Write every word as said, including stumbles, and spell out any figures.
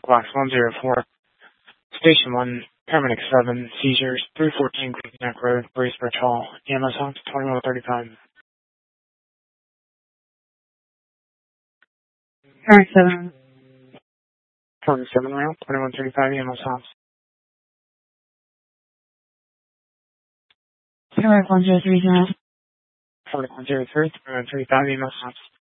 Blocks one zero four, Station one, Paramedic seven, Seizures, three fourteen Queen Neck Road, Bracebridge Hall, E M S Hops twenty-one thirty-five. Paramedic seven. Paramedic seven rail, twenty-one thirty-five E M S Hops. Paramedic one zero three zero. Paramedic one zero three, twenty-one thirty-five E M S Hops.